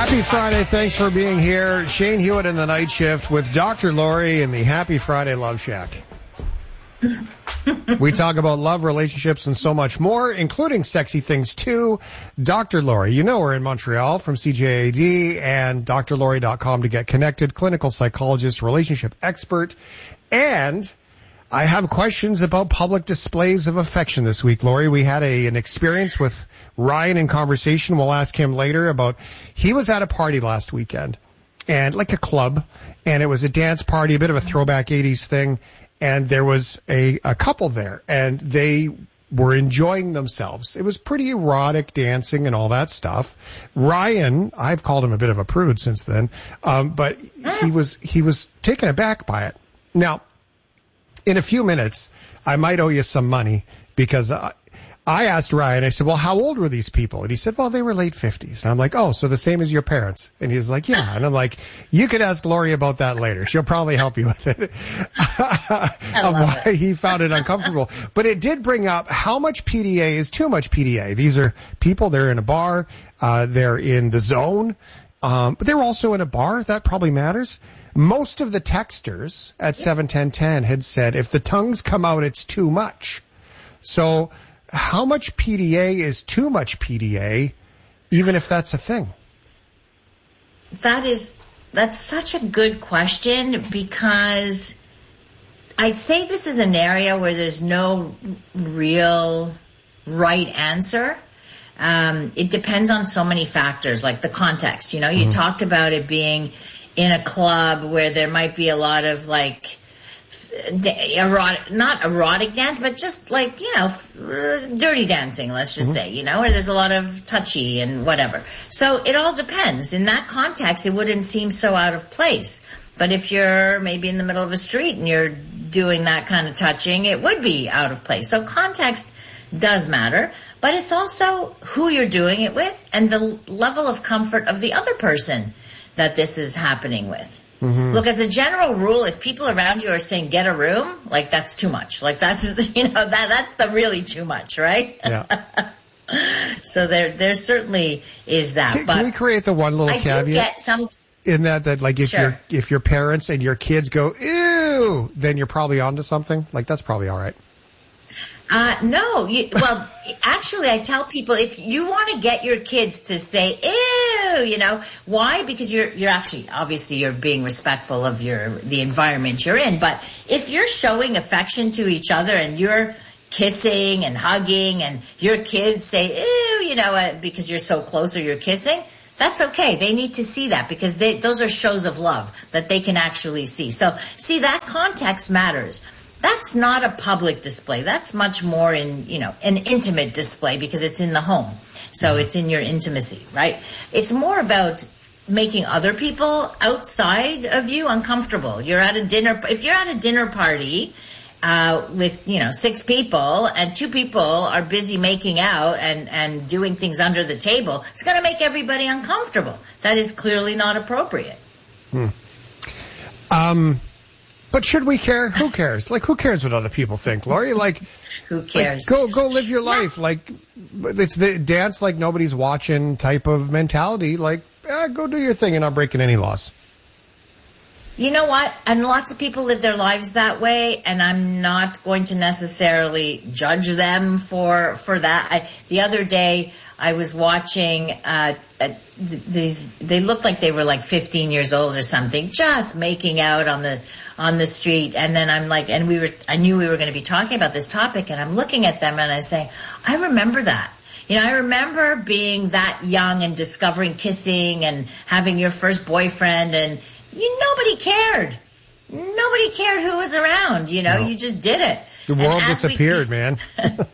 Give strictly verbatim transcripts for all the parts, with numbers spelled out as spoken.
Happy Friday. Thanks for being here. Shane Hewitt in the night shift with Doctor Lori in the Happy Friday Love Shack. We talk about love, relationships, and so much more, including sexy things too. Doctor Lori, you know her in Montreal from C J A D and D R lori dot com to get connected, clinical psychologist, relationship expert. And I have questions about public displays of affection this week, Lori. We had a, an experience with Ryan in conversation. We'll ask him later about, he was at a party last weekend, and like a club, and it was a dance party, a bit of a throwback eighties thing, and there was a, a couple there, and they were enjoying themselves. It was pretty erotic dancing and all that stuff. Ryan, I've called him a bit of a prude since then, um, but he was, he was taken aback by it. Now, in a few minutes, I might owe you some money because uh, I asked Ryan, I said, well, how old were these people? And he said, well, they were late fifties. And I'm like, oh, so the same as your parents? And he was like, yeah. And I'm like, you could ask Lori about that later. She'll probably help you with it. Of why it. He found it uncomfortable. But it did bring up how much P D A is too much P D A. These are people, they're in a bar, uh, they're in the zone, um, but they're also in a bar. That probably matters. Most of the texters at seven ten ten had said if the tongues come out, it's too much. So how much P D A is too much P D A, even if that's a thing? That is, that's such a good question, because I'd say this is an area where there's no real right answer. Um, it depends on so many factors, like the context. You know, you mm-hmm. talked about it being in a club where there might be a lot of like erotic, not erotic dance, but just like, you know, dirty dancing, let's just mm-hmm. say, you know, where there's a lot of touchy and whatever. So it all depends. In that context, it wouldn't seem so out of place. But if you're maybe in the middle of a street and you're doing that kind of touching, it would be out of place. So context does matter, but it's also who you're doing it with and the level of comfort of the other person that this is happening with. Mm-hmm. Look, as a general rule, if people around you are saying get a room, like that's too much. Like that's, you know, that that's the really too much, right? Yeah. So there there certainly is that. Can, but can we create the one little I caveat? do get some in that that like if sure. your if your parents and your kids go ew, then you're probably onto something. Like that's probably all right. Uh, no, you, well, actually I tell people if you want to get your kids to say, ew, you know, why? Because you're, you're actually, obviously you're being respectful of your, the environment you're in, but if you're showing affection to each other and you're kissing and hugging and your kids say, ew, you know, uh, because you're so close or you're kissing, that's okay. They need to see that because they, those are shows of love that they can actually see. So see, that context matters. That's not a public display. That's much more in, you know, an intimate display because it's in the home. So it's in your intimacy, right? It's more about making other people outside of you uncomfortable. You're at a dinner, if you're at a dinner party, uh, with, you know, six people and two people are busy making out and, and doing things under the table, it's going to make everybody uncomfortable. That is clearly not appropriate. Hmm. Um, But should we care? Who cares? Like, who cares what other people think, Lori? Like, who cares? Like, go, go live your life. Yeah. Like, it's the dance like nobody's watching type of mentality. Like, eh, go do your thing and not breaking any laws. You know what? And lots of people live their lives that way, and I'm not going to necessarily judge them for for that. I, the other day, I was watching uh, uh these. They looked like they were like fifteen years old or something, just making out on the on the street. And then I'm like, and we were. I knew we were going to be talking about this topic, and I'm looking at them and I say, I remember that. You know, I remember being that young and discovering kissing and having your first boyfriend and. You, nobody cared. Nobody cared who was around. You know, no. You just did it. The world disappeared, we... man.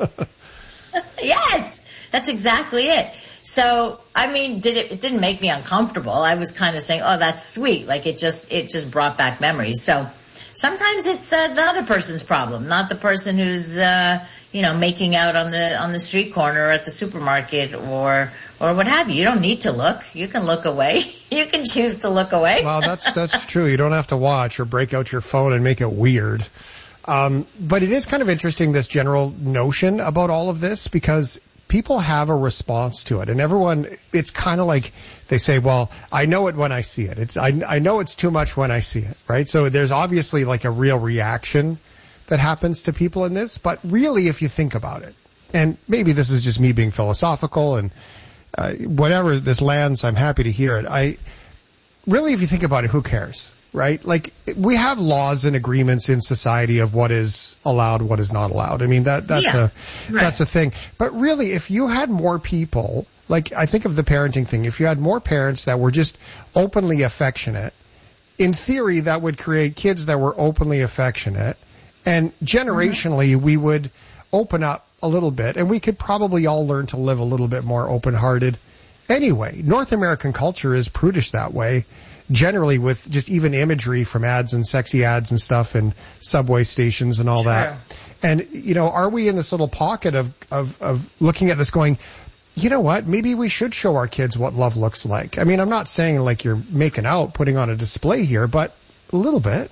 Yes, that's exactly it. So, I mean, did it, it didn't make me uncomfortable. I was kind of saying, oh, that's sweet. Like it just, it just brought back memories. So sometimes it's uh, the other person's problem, not the person who's, uh, you know, making out on the, on the street corner or at the supermarket or, or what have you. You don't need to look. You can look away. You can choose to look away. Well, that's, that's true. You don't have to watch or break out your phone and make it weird. Um, but it is kind of interesting, this general notion about all of this, because people have a response to it, and everyone, it's kind of like they say, well, I know it when I see it. It's, I, I know it's too much when I see it, right? So there's obviously like a real reaction that happens to people in this, but really if you think about it, and maybe this is just me being philosophical and uh, whatever this lands, I'm happy to hear it. I really, if you think about it, who cares? Right? Like, we have laws and agreements in society of what is allowed, what is not allowed. I mean, that, that's yeah, a, right. that's a thing. But really, if you had more people, like, I think of the parenting thing, if you had more parents that were just openly affectionate, in theory, that would create kids that were openly affectionate, and generationally, mm-hmm. we would open up a little bit, and we could probably all learn to live a little bit more open-hearted. Anyway, North American culture is prudish that way. Generally, with just even imagery from ads and sexy ads and stuff and subway stations and all True. that. And, you know, are we in this little pocket of, of, of looking at this going, you know what, maybe we should show our kids what love looks like? I mean, I'm not saying like you're making out, putting on a display here, but a little bit.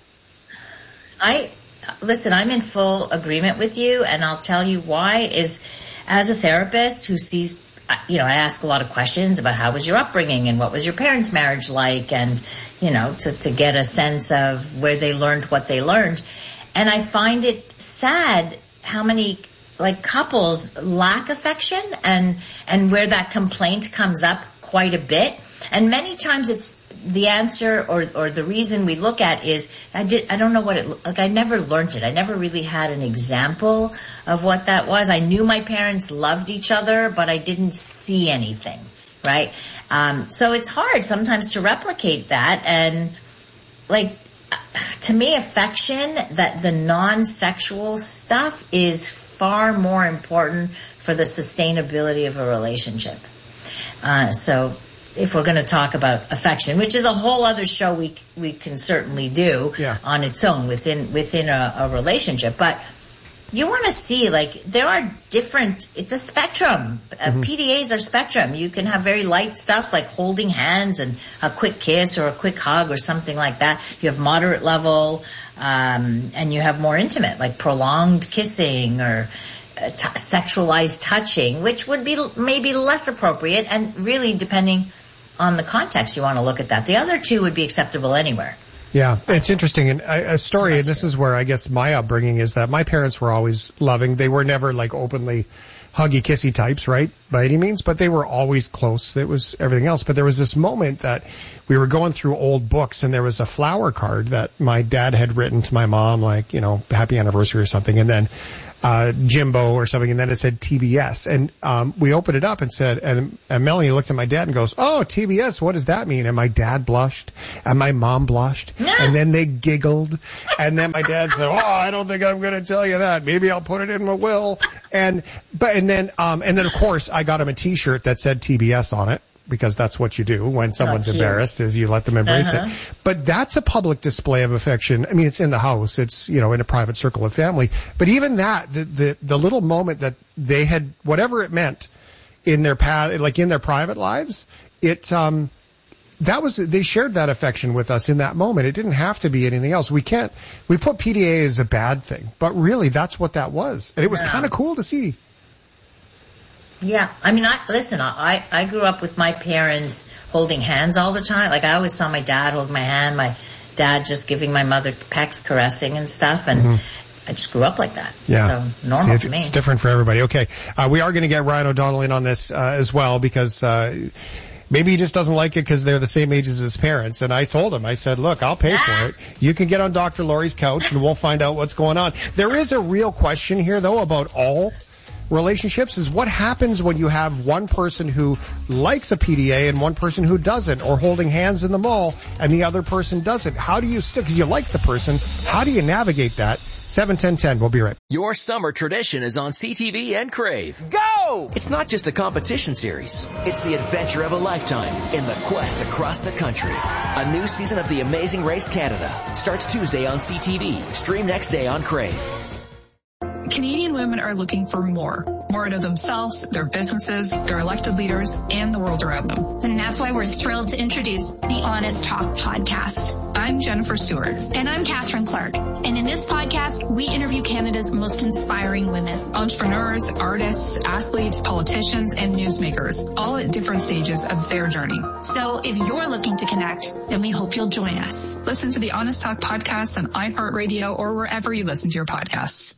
I, listen, I'm in full agreement with you, and I'll tell you why is as a therapist who sees, you know, I ask a lot of questions about how was your upbringing and what was your parents' marriage like, and, you know, to, to get a sense of where they learned what they learned. And I find it sad how many, like, couples lack affection, and, and where that complaint comes up quite a bit. And many times it's the answer or, or the reason we look at is, I did, I don't know what it, like I never learned it. I never really had an example of what that was. I knew my parents loved each other, but I didn't see anything, right? Um, so it's hard sometimes to replicate that. And like, to me, affection, that the non-sexual stuff is far more important for the sustainability of a relationship. Uh, so, if we're going to talk about affection, which is a whole other show we we can certainly do yeah. on its own within within a, a relationship, but you want to see, like, there are different, it's a spectrum. Mm-hmm. Uh, P D As are spectrum. You can have very light stuff like holding hands and a quick kiss or a quick hug or something like that. You have moderate level, um, and you have more intimate, like prolonged kissing or uh, t- sexualized touching, which would be l- maybe less appropriate, and really depending on the context you want to look at that. The other two would be acceptable anywhere. Yeah, it's interesting. And a, a story, and this is where I guess my upbringing is that my parents were always loving. They were never like openly huggy, kissy types, right, by any means, but they were always close. It was everything else. But there was this moment that we were going through old books, and there was a flower card that my dad had written to my mom, like, you know, happy anniversary or something, and then uh Jimbo or something, and then it said T B S. And um we opened it up and said, and, and Melanie looked at my dad and goes, "Oh, T B S, what does that mean?" And my dad blushed, and my mom blushed, and then they giggled, and then my dad said, "Oh, I don't think I'm going to tell you that. Maybe I'll put it in my will." And but and then um and then of course I got him a T-shirt that said T B S on it, because that's what you do when someone's oh, embarrassed, is you let them embrace uh-huh. it. But that's a public display of affection. I mean, it's in the house. It's, you know, in a private circle of family. But even that, the, the, the little moment that they had, whatever it meant in their path, like in their private lives, it, um, that was, they shared that affection with us in that moment. It didn't have to be anything else. We can't, we put P D A as a bad thing, but really that's what that was. And it was yeah. kind of cool to see. Yeah, I mean, I listen, I, I grew up with my parents holding hands all the time. Like, I always saw my dad hold my hand, my dad just giving my mother pecks, caressing and stuff, and mm-hmm. I just grew up like that. Yeah. So, normal See, it's, to me. It's different for everybody. Okay, uh, we are going to get Ryan O'Donnell in on this uh, as well, because uh maybe he just doesn't like it because they're the same age as his parents. And I told him, I said, look, I'll pay for it. You can get on Doctor Laurie's couch and we'll find out what's going on. There is a real question here, though, about all relationships, is what happens when you have one person who likes a P D A and one person who doesn't, or holding hands in the mall and the other person doesn't. How do you stick, because you like the person, how do you navigate that? seven ten ten, we'll be right back. Your summer tradition is on C T V and Crave. Go! It's not just a competition series. It's the adventure of a lifetime in the quest across the country. A new season of The Amazing Race Canada starts Tuesday on C T V. Stream next day on Crave. Canadian women are looking for more. more out of themselves, their businesses, their elected leaders, and the world around them. And that's why we're thrilled to introduce the Honest Talk podcast. I'm Jennifer Stewart. And I'm Catherine Clark. And in this podcast, we interview Canada's most inspiring women. Entrepreneurs, artists, athletes, politicians, and newsmakers, all at different stages of their journey. So if you're looking to connect, then we hope you'll join us. Listen to the Honest Talk podcast on iHeartRadio or wherever you listen to your podcasts.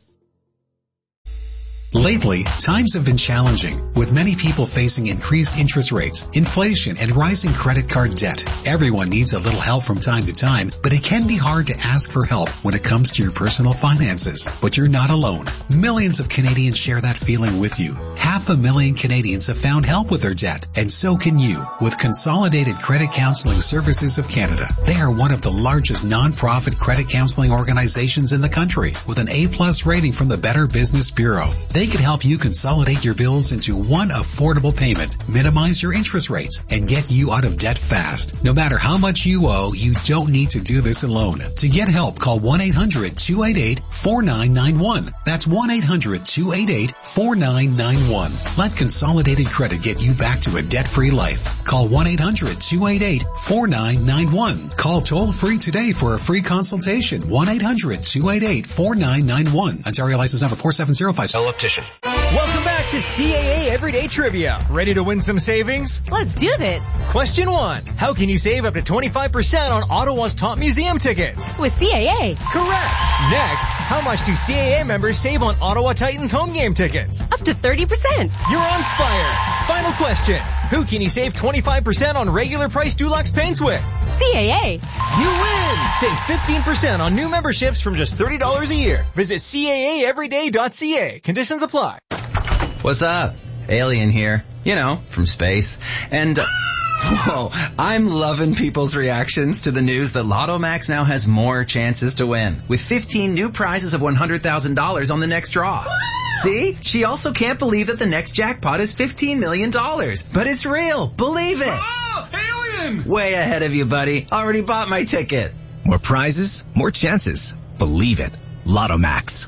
Lately, times have been challenging, with many people facing increased interest rates, inflation, and rising credit card debt. Everyone needs a little help from time to time, but it can be hard to ask for help when it comes to your personal finances. But you're not alone. Millions of Canadians share that feeling with you. Half a million Canadians have found help with their debt, and so can you with Consolidated Credit Counseling Services of Canada. They are one of the largest non-profit credit counseling organizations in the country, with an A-plus rating from the Better Business Bureau. They can help you consolidate your bills into one affordable payment, minimize your interest rates, and get you out of debt fast. No matter how much you owe, you don't need to do this alone. To get help, call one eight hundred two eight eight four nine nine one. That's one eight hundred two eight eight four nine nine one. Let Consolidated Credit get you back to a debt-free life. Call one eight hundred two eight eight four nine nine one. Call toll-free today for a free consultation. one eight hundred two eight eight four nine nine one. Ontario license number four seven zero five. Electrician. Welcome back to C A A Everyday Trivia. Ready to win some savings? Let's do this. Question one. How can you save up to twenty-five percent on Ottawa's top museum tickets? With C A A. Correct. Next, how much do C A A members save on Ottawa Titans home game tickets? Up to thirty percent. You're on fire. Final question. Who can you save twenty-five percent on regular price Dulux paints with? C A A. You win! Save fifteen percent on new memberships from just thirty dollars a year. Visit C A A everyday dot C A. Conditions apply. What's up? Alien here. You know, from space. And, uh, whoa, I'm loving people's reactions to the news that Lotto Max now has more chances to win, with fifteen new prizes of one hundred thousand dollars on the next draw. See? She also can't believe that the next jackpot is fifteen million dollars. But it's real. Believe it. Oh, alien! Way ahead of you, buddy. Already bought my ticket. More prizes, more chances. Believe it. Lotto Max.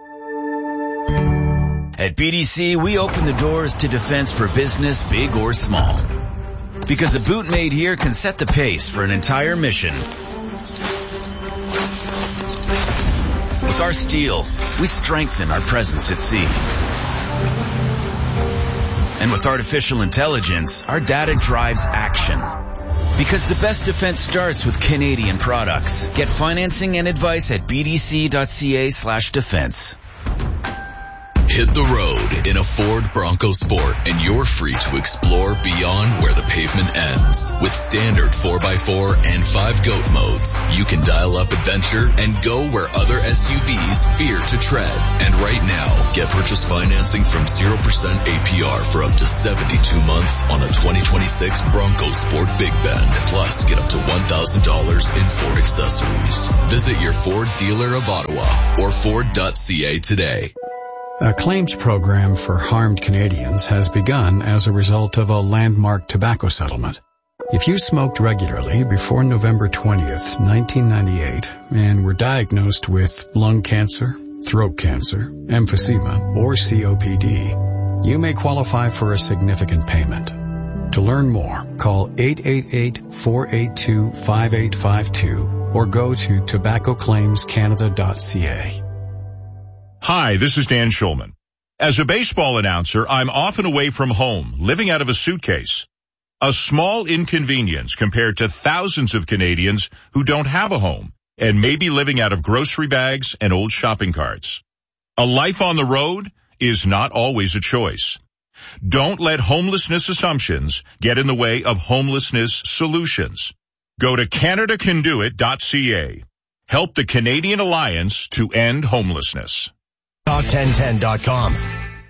At B D C, we open the doors to defense for business, big or small. Because a boot made here can set the pace for an entire mission. With our steel, we strengthen our presence at sea. And with artificial intelligence, our data drives action. Because the best defense starts with Canadian products. Get financing and advice at b d c dot c a slash defense. Hit the road in a Ford Bronco Sport and you're free to explore beyond where the pavement ends. With standard four by four and five goat modes, you can dial up adventure and go where other S U Vs fear to tread. And right now, get purchase financing from zero percent A P R for up to seventy-two months on a twenty twenty-six Bronco Sport Big Bend. Plus, get up to one thousand dollars in Ford accessories. Visit your Ford dealer of Ottawa or Ford dot C A today. A claims program for harmed Canadians has begun as a result of a landmark tobacco settlement. If you smoked regularly before November twentieth, nineteen ninety-eight, and were diagnosed with lung cancer, throat cancer, emphysema, or C O P D, you may qualify for a significant payment. To learn more, call eight eight eight, four eight two, five eight five two or go to tobacco claims canada dot c a. Hi, this is Dan Schulman. As a baseball announcer, I'm often away from home, living out of a suitcase. A small inconvenience compared to thousands of Canadians who don't have a home and may be living out of grocery bags and old shopping carts. A life on the road is not always a choice. Don't let homelessness assumptions get in the way of homelessness solutions. Go to canada can do it dot c a. Help the Canadian Alliance to end homelessness. Talk ten ten dot com.